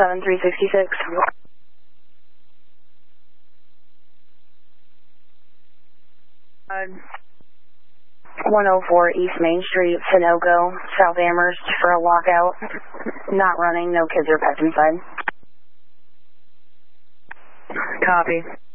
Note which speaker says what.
Speaker 1: 7366. 104 East Main Street, Sunoco, South Amherst for a lockout. Not running, no kids or pets inside.
Speaker 2: Copy.